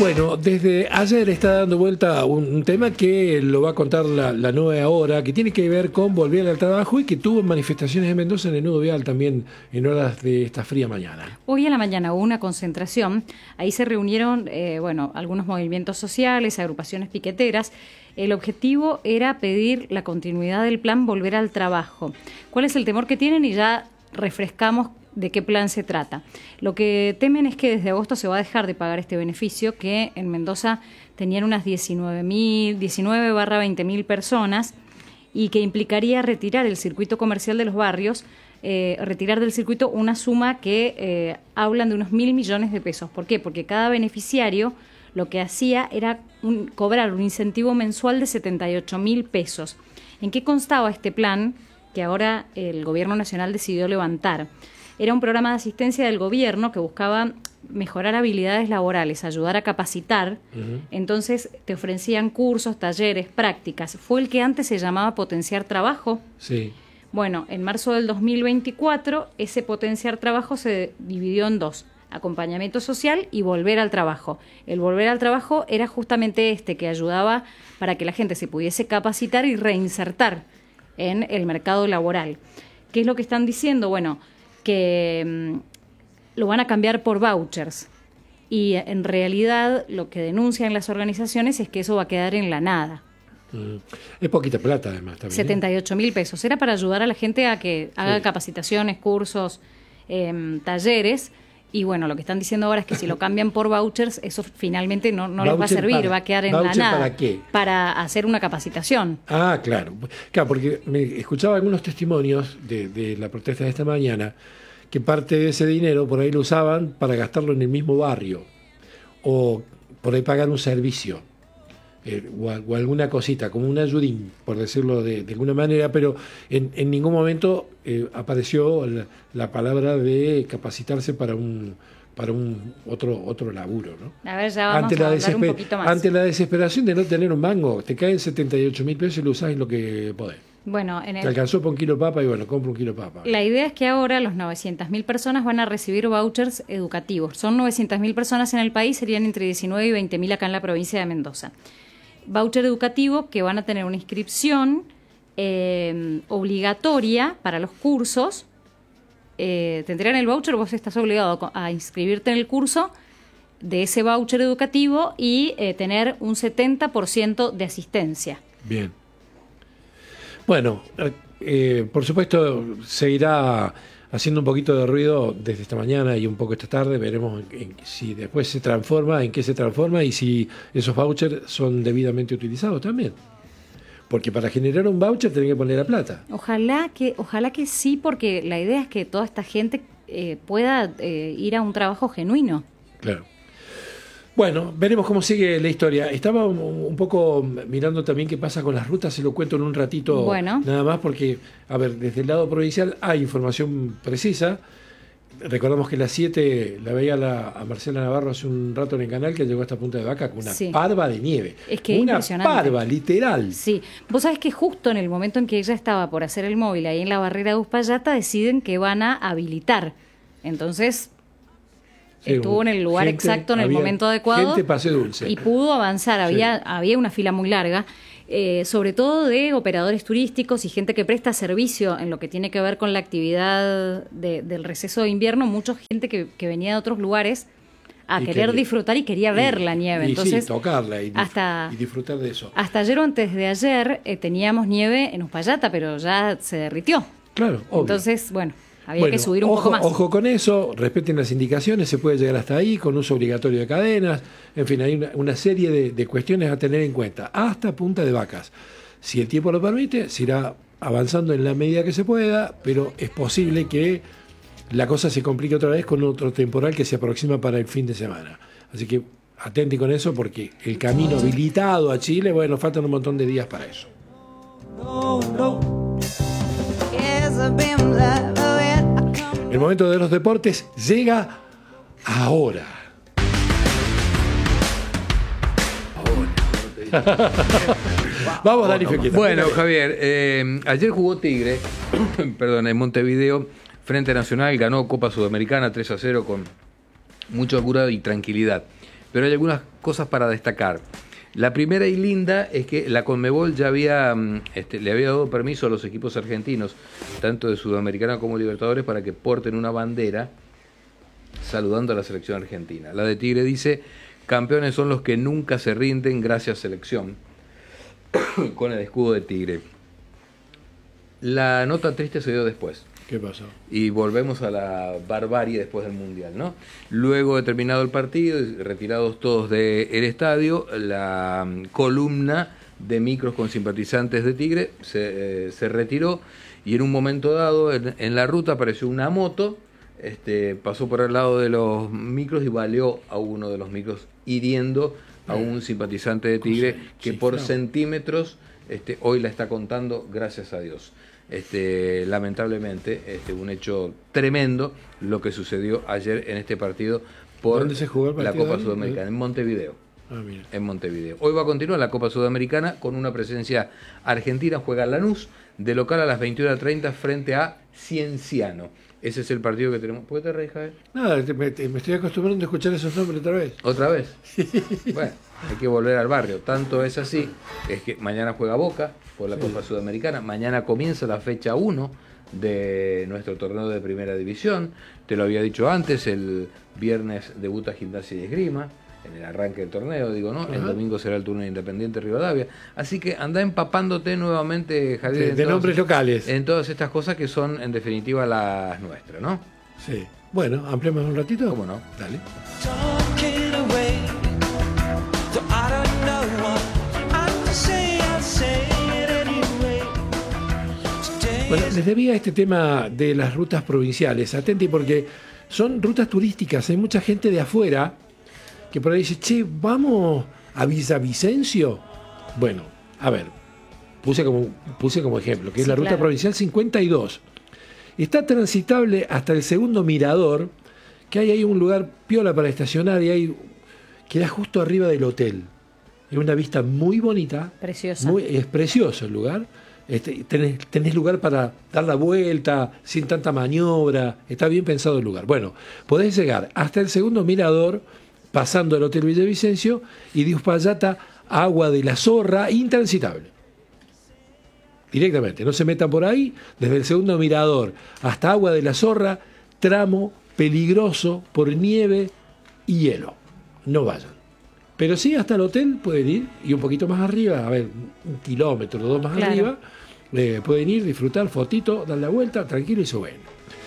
Bueno, desde ayer está dando vuelta un tema que lo va a contar la Nueva Hora, que tiene que ver con volver al trabajo y que tuvo manifestaciones en Mendoza en el nudo vial también en horas de esta fría mañana. Hoy a la mañana hubo una concentración, ahí se reunieron algunos movimientos sociales, agrupaciones piqueteras. El objetivo era pedir la continuidad del plan Volver al Trabajo. ¿Cuál es el temor que tienen? Y ya refrescamos de qué plan se trata. Lo que temen es que desde agosto se va a dejar de pagar este beneficio, que en Mendoza tenían unas 19/20.000 personas, y que implicaría retirar el circuito comercial de los barrios, retirar del circuito una suma que hablan de unos 1.000 millones de pesos. ¿Por qué? Porque cada beneficiario lo que hacía era cobrar un incentivo mensual de 78.000 pesos. ¿En qué constaba este plan que ahora el Gobierno Nacional decidió levantar? Era un programa de asistencia del gobierno que buscaba mejorar habilidades laborales, ayudar a capacitar. Entonces te ofrecían cursos, talleres, prácticas. Fue el que antes se llamaba Potenciar Trabajo. Sí. Bueno, en marzo del 2024 ese Potenciar Trabajo se dividió en dos: acompañamiento social y volver al trabajo. El volver al trabajo era justamente este, que ayudaba para que la gente se pudiese capacitar y reinsertar en el mercado laboral. ¿Qué es lo que están diciendo? Bueno, que lo van a cambiar por vouchers, y en realidad lo que denuncian las organizaciones es que eso va a quedar en la nada. Es poquita plata además también. 78.000 pesos. Era para ayudar a la gente a que haga capacitaciones, cursos, talleres. Y bueno, lo que están diciendo ahora es que si lo cambian por vouchers, eso finalmente no les va a servir, va a quedar en la nada. ¿Para qué? Para hacer una capacitación. Ah, claro. Claro, porque me escuchaba algunos testimonios de la protesta de esta mañana, que parte de ese dinero por ahí lo usaban para gastarlo en el mismo barrio, o por ahí pagar un servicio, o alguna cosita, como un ayudín, por decirlo de alguna manera, pero en ningún momento apareció la palabra de capacitarse para un otro laburo, ¿no? A ver, ya vamos a hablar un poquito más. Ante la desesperación de no tener un mango, te caen 78.000 pesos y lo usás en lo que podés. Bueno, te alcanzó por un kilo de papa y bueno, compro un kilo de papa. La idea es que ahora los 900.000 personas van a recibir vouchers educativos. Son 900.000 personas en el país, serían entre 19 y 20.000 acá en la provincia de Mendoza. Voucher educativo que van a tener una inscripción obligatoria para los cursos. Te entregan el voucher, vos estás obligado a inscribirte en el curso de ese voucher educativo y tener un 70% de asistencia. Bien. Bueno, por supuesto seguirá haciendo un poquito de ruido desde esta mañana y un poco esta tarde. Veremos si después se transforma, en qué se transforma y si esos vouchers son debidamente utilizados también. Porque para generar un voucher tenés que poner la plata. Ojalá que sí, porque la idea es que toda esta gente pueda ir a un trabajo genuino. Claro. Bueno, veremos cómo sigue la historia. Estaba un poco mirando también qué pasa con las rutas, se lo cuento en un ratito, nada más, porque, a ver, desde el lado provincial hay información precisa. Recordamos que las 7 la veía a Marcela Navarro hace un rato en el canal, que llegó hasta Punta de Vaca con una parva de nieve. Es que una impresionante. Parva, literal. Sí, vos sabés que justo en el momento en que ella estaba por hacer el móvil ahí en la barrera de Uspallata, deciden que van a habilitar. Entonces estuvo en el lugar exacto, en el momento adecuado. Gente pase dulce. Y pudo avanzar. Había una fila muy larga, sobre todo de operadores turísticos y gente que presta servicio en lo que tiene que ver con la actividad del receso de invierno. Mucha gente que venía de otros lugares a querer disfrutar y quería ver la nieve. Entonces, tocarla y disfrutar de eso. Hasta ayer o antes de ayer teníamos nieve en Uspallata, pero ya se derritió. Claro, obvio. Entonces, había que subir un poco más. Ojo con eso, respeten las indicaciones, se puede llegar hasta ahí con uso obligatorio de cadenas, en fin, hay una serie de cuestiones a tener en cuenta, hasta Punta de Vacas. Si el tiempo lo permite, se irá avanzando en la medida que se pueda, pero es posible que la cosa se complique otra vez con otro temporal que se aproxima para el fin de semana. Así que atenti con eso, porque el camino habilitado a Chile, bueno, faltan un montón de días para eso. El momento de los deportes llega ahora. Vamos, Dani Fequeta. Bueno, Javier, ayer jugó Tigre, en Montevideo, frente a Nacional, ganó Copa Sudamericana 3-0 con mucha holgura y tranquilidad. pero hay algunas cosas para destacar. La primera y linda es que la Conmebol ya había le había dado permiso a los equipos argentinos, tanto de Sudamericana como Libertadores, para que porten una bandera saludando a la selección argentina. La de Tigre dice: campeones son los que nunca se rinden, gracias selección, con el escudo de Tigre. La nota triste se dio después. ¿Qué pasó? Y volvemos a la barbarie después del Mundial, ¿no? Luego de terminado el partido, retirados todos del estadio, la columna de micros con simpatizantes de Tigre se retiró, y en un momento dado en la ruta apareció una moto, pasó por el lado de los micros y baleó a uno de los micros, hiriendo a un simpatizante de Tigre que por centímetros hoy la está contando, gracias a Dios. Lamentablemente, un hecho tremendo lo que sucedió ayer en este partido por ¿Dónde se jugó el partido la Copa hoy? Sudamericana, en Montevideo. Mira. En Montevideo. Hoy va a continuar la Copa Sudamericana con una presencia argentina. Juega Lanús de local a las 21:30 frente a Cienciano. Ese es el partido que tenemos. ¿Por qué te reís, Javier? Nada, me estoy acostumbrando a escuchar esos nombres otra vez. ¿Otra vez? Bueno, hay que volver al barrio. Tanto es así, es que mañana juega Boca por la Copa Sudamericana. Mañana comienza la fecha 1 de nuestro torneo de Primera División. Te lo había dicho antes, el viernes debuta Gimnasia y Esgrima en el arranque del torneo, digo, ¿no? El domingo será el turno de Independiente Rivadavia. Así que anda empapándote nuevamente, Javier, de nombres locales. en todas estas cosas que son, en definitiva, las nuestras, ¿no? Sí. Bueno, ampliemos un ratito. ¿Cómo no? Dale. Talking away, so I don't know what I'm to say, I'll say it anyway. Today Bueno, is les debía este tema de las rutas provinciales. Atenti, porque son rutas turísticas. Hay mucha gente de afuera que por ahí dice: che, vamos a Villavicencio. Bueno, a ver, puse como ejemplo, que es Sí, la ruta claro. provincial 52. Está transitable hasta el segundo mirador, que hay ahí un lugar piola para estacionar, y queda justo arriba del hotel. Es una vista muy bonita. Preciosa. Es precioso el lugar. Tenés lugar para dar la vuelta sin tanta maniobra. Está bien pensado el lugar. Bueno, podés llegar hasta el segundo mirador, pasando el Hotel Villavicencio, y de Uspallata a Agua de la Zorra, intransitable. Directamente, no se metan por ahí. Desde el segundo mirador hasta Agua de la Zorra, tramo peligroso por nieve y hielo. No vayan. Pero sí, hasta el hotel pueden ir, y un poquito más arriba, a ver, 1 kilómetro o 2 más Claro. arriba, pueden ir, disfrutar, fotito, dar la vuelta, tranquilo y suben.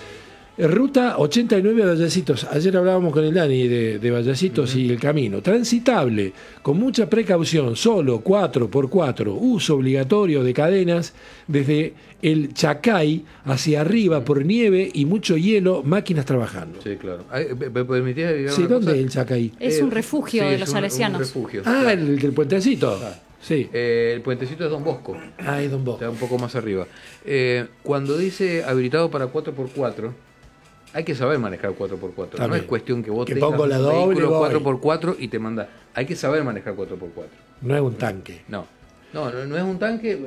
Ruta 89 a Vallecitos. Ayer hablábamos con el Dani de Vallecitos y el camino. Transitable, con mucha precaución, solo 4x4, uso obligatorio de cadenas, desde el Chacay hacia arriba por nieve y mucho hielo, máquinas trabajando. Sí, claro. ¿Me permitís agregar Sí, una ¿dónde cosa? es el Chacay? Es un refugio sí, de es los un salesianos. refugio. Ah, el puentecito. Claro. Sí. El puentecito es Don Bosco. Ah, es Don Bosco. Está un poco más arriba. Cuando dice habilitado para 4x4, hay que saber manejar 4x4. No También. es cuestión que vos Que tengas pongo la un doble, vehículo voy. 4x4 y te manda. Hay que saber manejar 4x4. No es un tanque. No es un tanque.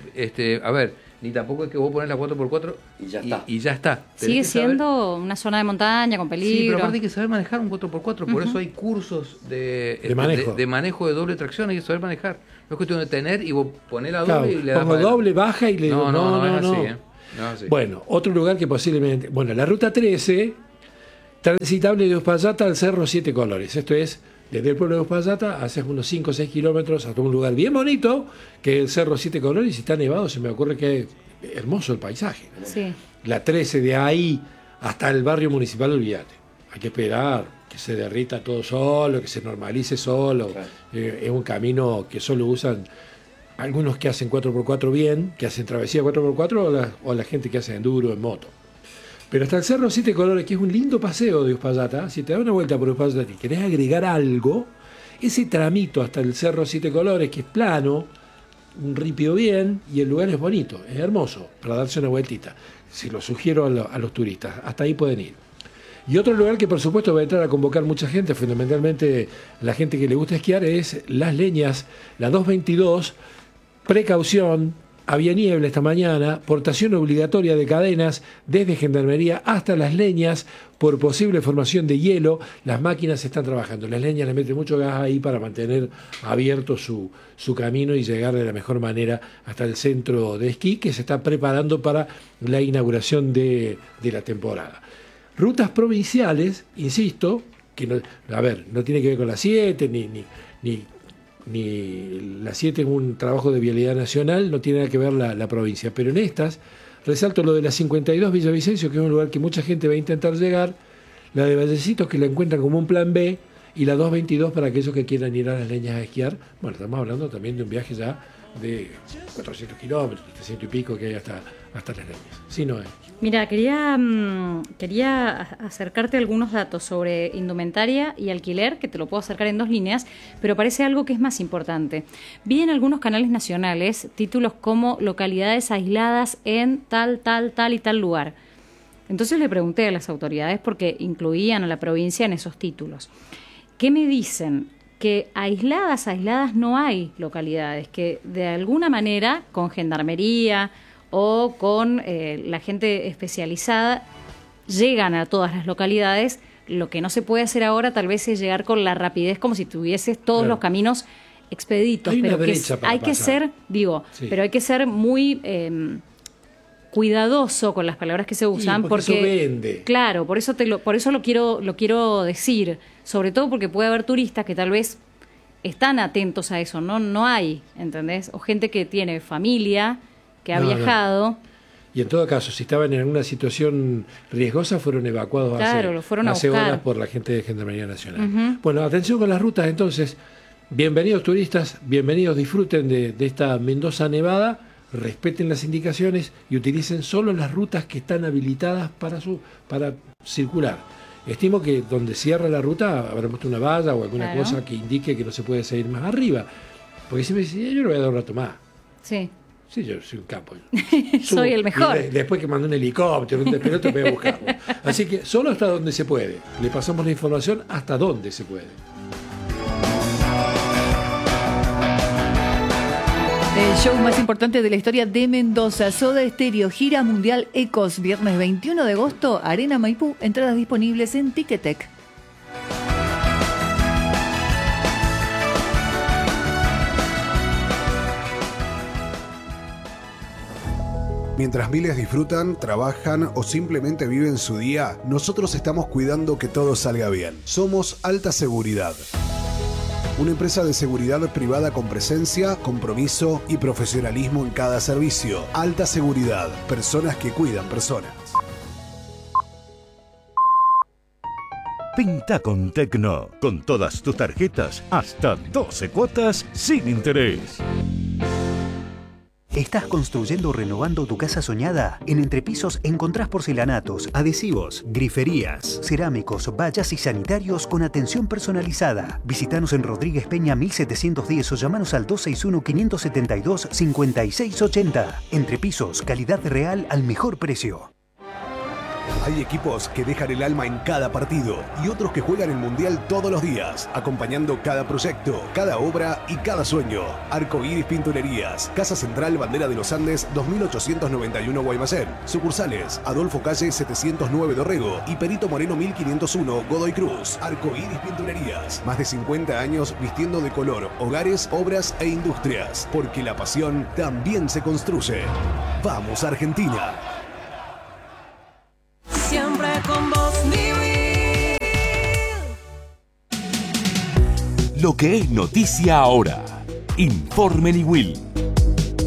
A ver, ni tampoco es que vos pones la 4x4 Y ya está. Y ya está. Tenés Sigue que saber- siendo una zona de montaña con Sí, pero peligro. aparte hay que saber manejar un 4x4, por eso hay cursos de manejo. de manejo de doble tracción, hay que saber manejar. No es cuestión de tener y vos ponés la doble Claro, y le das pongo para doble, adelante. baja y le digo, No es así, ¿eh? No es así. Bueno, otro lugar que posiblemente... Bueno, la ruta 13, transitable de Uspallata al Cerro Siete Colores. Esto es, desde el pueblo de Uspallata, haces unos 5 o 6 kilómetros hasta un lugar bien bonito, que es el Cerro Siete Colores, y está nevado, se me ocurre que es hermoso el paisaje. Sí. La 13 de ahí hasta el barrio municipal, olvídate. Hay que esperar que se derrita todo solo, que se normalice solo. Claro. Es un camino que solo usan algunos que hacen 4x4 bien, que hacen travesía 4x4, o la gente que hace enduro en moto. Pero hasta el Cerro Siete Colores, que es un lindo paseo de Uspallata, si te das una vuelta por Uspallata y querés agregar algo, ese tramito hasta el Cerro Siete Colores, que es plano, un ripio bien, y el lugar es bonito, es hermoso, para darse una vueltita. Si lo sugiero a los turistas, hasta ahí pueden ir. Y otro lugar que por supuesto va a entrar a convocar mucha gente, fundamentalmente la gente que le gusta esquiar, es Las Leñas, la 222, precaución, había niebla esta mañana, portación obligatoria de cadenas desde Gendarmería hasta Las Leñas por posible formación de hielo. Las máquinas están trabajando. Las Leñas le meten mucho gas ahí para mantener abierto su camino y llegar de la mejor manera hasta el centro de esquí que se está preparando para la inauguración de la temporada. Rutas provinciales, insisto, que no tiene que ver con la 7 ni la 7 es un trabajo de vialidad nacional, no tiene nada que ver la provincia, pero en estas resalto lo de la 52 Villavicencio, que es un lugar que mucha gente va a intentar llegar, la de Vallecitos, que la encuentran como un plan B, y la 222 para aquellos que quieran ir a Las Leñas a esquiar. Bueno, estamos hablando también de un viaje ya de 400 kilómetros, 300 y pico que hay hasta Las Leñas. Sí, no es. Mira, quería acercarte algunos datos sobre indumentaria y alquiler, que te lo puedo acercar en 2 líneas, pero parece algo que es más importante. Vi en algunos canales nacionales títulos como localidades aisladas en tal y tal lugar. Entonces le pregunté a las autoridades porque incluían a la provincia en esos títulos. ¿Qué me dicen? Que aisladas no hay localidades, que de alguna manera con Gendarmería o con la gente especializada llegan a todas las localidades. Lo que no se puede hacer ahora tal vez es llegar con la rapidez como si tuvieses todos los caminos expeditos. Hay una pero brecha para hay que pasar. ser, pero hay que ser muy cuidadoso con las palabras que se usan, porque eso vende. Claro, por eso lo quiero decir, sobre todo porque puede haber turistas que tal vez están atentos a eso, no hay, ¿entendés? O gente que tiene familia, que ha viajado. Y en todo caso, si estaban en alguna situación riesgosa, fueron evacuados hace horas por la gente de Gendarmería Nacional. Uh-huh. Bueno, atención con las rutas entonces. Bienvenidos turistas, bienvenidos, disfruten de esta Mendoza nevada, respeten las indicaciones y utilicen solo las rutas que están habilitadas para circular. Estimo que donde cierra la ruta habrá puesto una valla o alguna cosa que indique que no se puede seguir más arriba. Porque si me dicen, yo lo voy a dar un rato más. Sí. Sí, yo soy un capo. Soy el mejor. Después que mandé un helicóptero, un despelote, voy a buscarlo. Así que solo hasta donde se puede. Le pasamos la información hasta donde se puede. El show más importante de la historia de Mendoza, Soda Stereo, gira mundial Ecos, viernes 21 de agosto, Arena Maipú, entradas disponibles en Ticketek. Mientras miles disfrutan, trabajan o simplemente viven su día, nosotros estamos cuidando que todo salga bien. Somos Alta Seguridad. Una empresa de seguridad privada con presencia, compromiso y profesionalismo en cada servicio. Alta Seguridad. Personas que cuidan personas. Pinta con Tecno. Con todas tus tarjetas, hasta 12 cuotas sin interés. ¿Estás construyendo o renovando tu casa soñada? En Entrepisos encontrás porcelanatos, adhesivos, griferías, cerámicos, vallas y sanitarios con atención personalizada. Visítanos en Rodríguez Peña 1710 o llamanos al 261-572-5680. Entrepisos, calidad real al mejor precio. Hay equipos que dejan el alma en cada partido y otros que juegan el Mundial todos los días, acompañando cada proyecto, cada obra y cada sueño. Arcoíris Pinturerías, Casa Central Bandera de los Andes 2891 Guaymallén. Sucursales Adolfo Calle 709 Dorrego y Perito Moreno 1501 Godoy Cruz. Arcoíris Pinturerías, más de 50 años vistiendo de color hogares, obras e industrias, porque la pasión también se construye. ¡Vamos Argentina! Siempre con vos, Niwil. Lo que es noticia ahora. Informe Niwil.